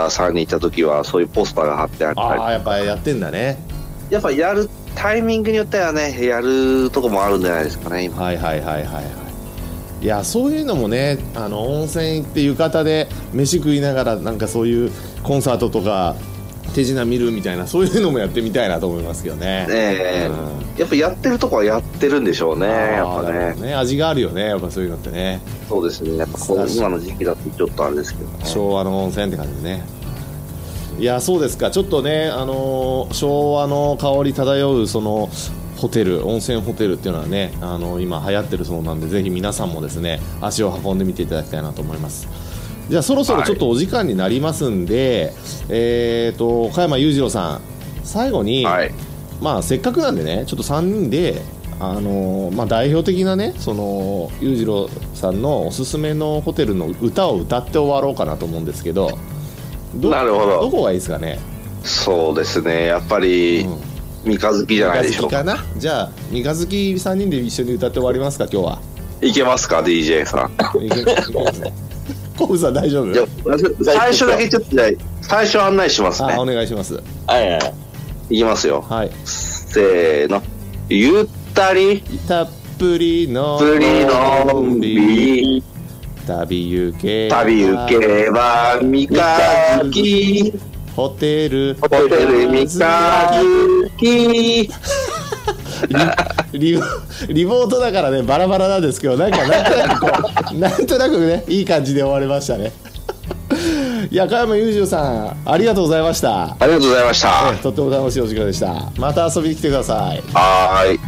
か3人行った時はそういうポスターが貼ってあったり。 ああ、やっぱやってんだね。 やっぱやるタイミングによってはね、やるとこもあるんじゃないですかね、今。 はいはいはいはいはい。いや、そういうのもね、温泉行って浴衣で飯食いながらなんかそういうコンサートとか手品見るみたいな、そういうのもやってみたいなと思いますけどね。 やっぱやってるとこはやってるんでしょうね、やっぱね。 味があるよね、やっぱそういうのってね。 そうですね、やっぱ今の時期だとちょっとあれですけどね。 昭和の温泉って感じね。いや、そうですか。ちょっとね、昭和の香り漂うそのホテル、温泉ホテルっていうのはね、今流行ってるそうなんで、ぜひ皆さんもですね、足を運んでみていただきたいなと思います。じゃあそろそろちょっとお時間になりますんで、加山雄次郎さん、最後に、まあせっかくなんでね、ちょっと3人で代表的なね、その雄次郎さんのおすすめのホテルの歌を歌って終わろうかなと思うんですけど、 なるほど。 どこがいいですかね。 そうですね、やっぱり、三日月じゃないでしょうか。 三日月かな。じゃあ三日月3人で一緒に歌って終わりますか、今日は。 いけますか、 DJ さん。 いけますね。コブさん大丈夫？ 最初だけちょっと最初案内しますね。 お願いします。 いきますよ。 はい。 せーの。ゆったりたっぷりのんびり旅行けば三日月ホテル三日月リモートだからね、バラバラなんですけど、なんとなくね、いい感じで終わりましたね。いや、加山雄次さん、ありがとうございました。 ありがとうございました。 とっても楽しいお時間でした。また遊びに来てください。 はい。